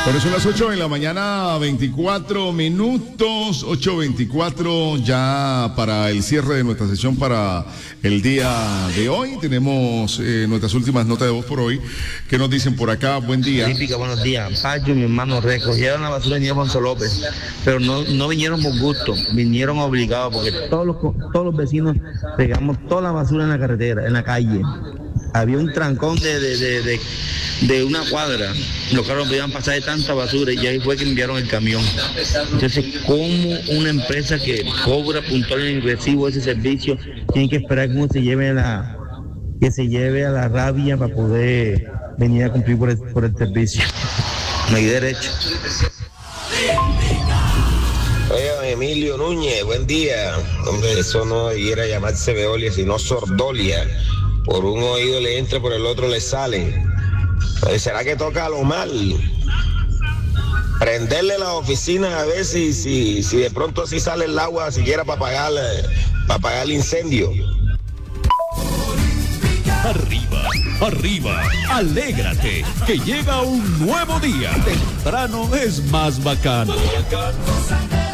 Bueno, son las 8 de la mañana, 24 minutos, 8:24 ya para el cierre de nuestra sesión para el día de hoy. Tenemos nuestras últimas notas de voz por hoy. ¿Qué nos dicen por acá? Buen día. Típica, buenos días. Pacho y mi hermano recogieron la basura en Alfonso López, pero no vinieron por gusto, vinieron obligados, porque todos los vecinos pegamos toda la basura en la carretera, en la calle. Había un trancón de una cuadra, los carros no podían pasar de tanta basura y ahí fue que enviaron el camión. Entonces, ¿cómo una empresa que cobra puntual en el recibo ese servicio tiene que esperar que uno se lleve a la rabia para poder venir a cumplir por el servicio? No hay derecho. Oye, Emilio Núñez, buen día. Hombre, eso no debiera llamarse Veolia, sino Sordolia. Por un oído le entra, por el otro le sale. ¿Será que toca lo mal? Prenderle la oficina a ver si de pronto sí sale el agua, siquiera para apagar el incendio. Arriba, arriba, alégrate, que llega un nuevo día. Temprano es más bacano.